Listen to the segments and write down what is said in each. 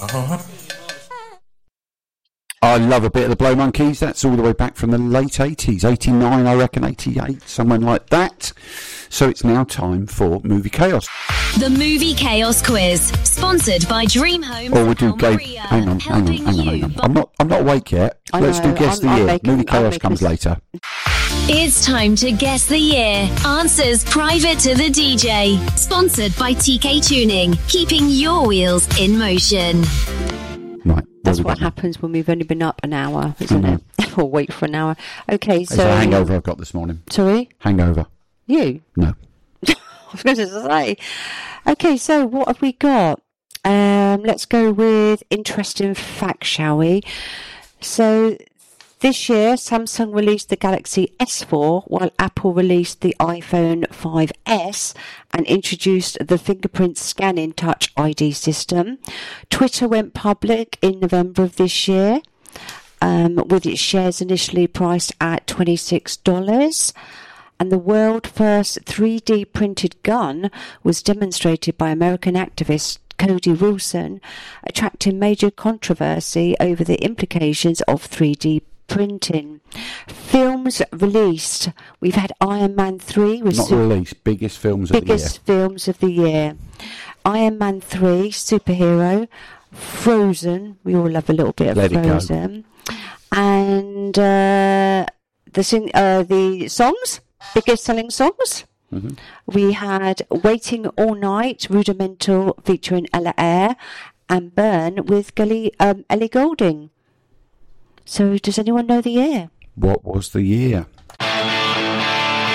I love a bit of the Blow Monkeys. That's all the way back from the late 80s, 89, I reckon, 88, somewhere like that. So it's now time for Movie Chaos. The Movie Chaos Quiz, sponsored by Dream Homes. Or we'll do Hang on. I'm not awake yet. Let's do Guess the Year. Movie Chaos comes later. It's time to guess the year. Answers private to the DJ. Sponsored by TK Tuning, keeping your wheels in motion. Right. That's what happens when we've only been up an hour, isn't it? Or wait for an hour. Okay, so... It's a hangover I've got this morning. Sorry? Hangover. You? No. I was going to say. Okay, so what have we got? Let's go with interesting facts, shall we? So... This year, Samsung released the Galaxy S4, while Apple released the iPhone 5S and introduced the fingerprint scanning Touch ID system. Twitter went public in November of this year, with its shares initially priced at $26. And the world's first 3D printed gun was demonstrated by American activist Cody Wilson, attracting major controversy over the implications of 3D printing. Films released. We've had Iron Man 3. Biggest films of the year. Biggest films of the year. Iron Man 3, superhero. Frozen. We all love a little bit of Frozen. And the songs. Biggest selling songs. Mm-hmm. We had Waiting All Night, Rudimental, featuring Ella Eyre, and Burn with Ellie Goulding. So, does anyone know the year? What was the year?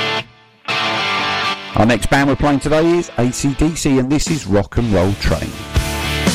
Our next band we're playing today is AC/DC, and this is Rock and Roll Train.